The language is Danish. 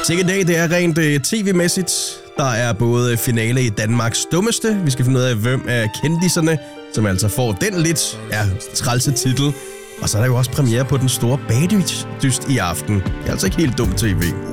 Sikke dag, det er rent tv-mæssigt. Der er både finale i Danmarks dummeste. Vi skal finde ud af, hvem er kendiserne, som altså får den lidt trælse titel. Og så er der jo også premiere på den store bagdyst i aften. Det er altså ikke helt dumt tv.